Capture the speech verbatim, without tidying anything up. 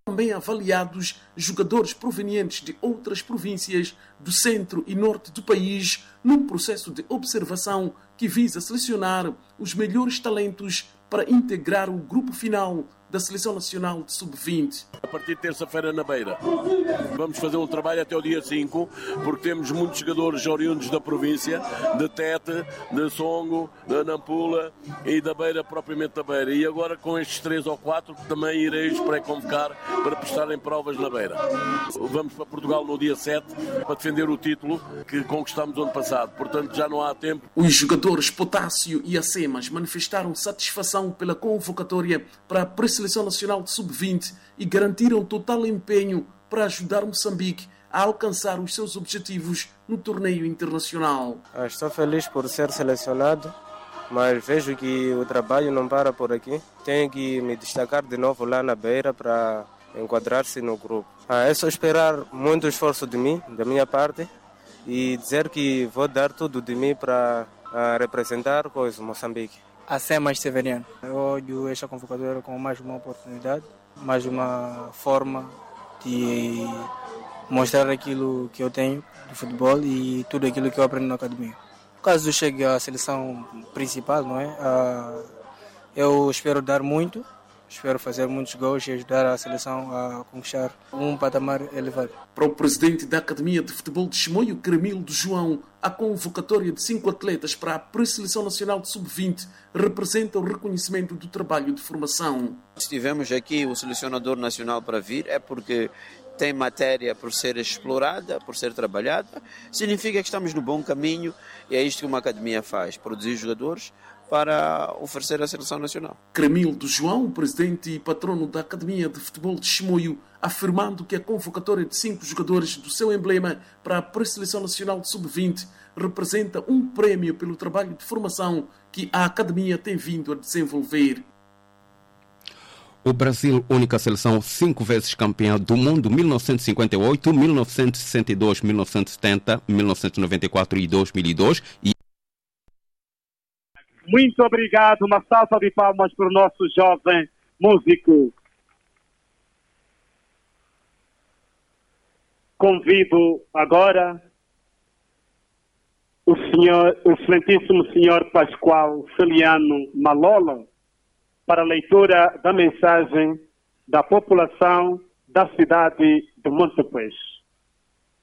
Também avaliados jogadores provenientes de outras províncias do centro e norte do país, num processo de observação que visa selecionar os melhores talentos para integrar o grupo final da Seleção Nacional de sub vinte. A partir de terça-feira na Beira. Vamos fazer um trabalho até o dia cinco, porque temos muitos jogadores oriundos da província, de Tete, de Songo, de Nampula e da Beira, propriamente da Beira. E agora com estes três ou quatro também irei pré-convocar para prestarem provas na Beira. Vamos para Portugal no dia sete para defender o título que conquistamos ano passado. Portanto, já não há tempo. Os jogadores Potássio e Acemas manifestaram satisfação pela convocatória para a Pré-Seleção Nacional de sub vinte e garantiram total empenho para ajudar Moçambique a alcançar os seus objetivos no torneio internacional. Estou feliz por ser selecionado, mas vejo que o trabalho não para por aqui. Tenho que me destacar de novo lá na Beira para enquadrar-se no grupo. É só esperar muito esforço de mim, da minha parte, e dizer que vou dar tudo de mim para representar o Moçambique. Acemas Severiano. Eu olho esta convocatória como mais uma oportunidade, mais uma forma de mostrar aquilo que eu tenho de futebol e tudo aquilo que eu aprendo na academia. Caso eu chegue à seleção principal, não é? Eu espero dar muito, espero fazer muitos gols e ajudar a seleção a conquistar um patamar elevado. Para o presidente da Academia de Futebol de Chimoio, Cremildo João, a convocatória de cinco atletas para a Pré-Seleção Nacional de sub vinte representa o reconhecimento do trabalho de formação. Se tivemos aqui o selecionador nacional para vir, é porque tem matéria por ser explorada, por ser trabalhada, significa que estamos no bom caminho e é isto que uma academia faz, produzir jogadores para oferecer à Seleção Nacional. Cremildo João, presidente e patrono da Academia de Futebol de Chimoio, afirmando que a convocatória de cinco jogadores do seu emblema para a Pré-Seleção Nacional de sub vinte representa um prémio pelo trabalho de formação que a Academia tem vindo a desenvolver. O Brasil, única seleção cinco vezes campeã do mundo, mil novecentos e cinquenta e oito, mil novecentos e sessenta e dois, mil novecentos e setenta, mil novecentos e noventa e quatro e dois mil e dois. E... Muito obrigado, uma salva de palmas para o nosso jovem músico. Convido agora o senhor, o excelentíssimo senhor Pascoal Celiano Malolo para a leitura da mensagem da população da cidade de Montepuez.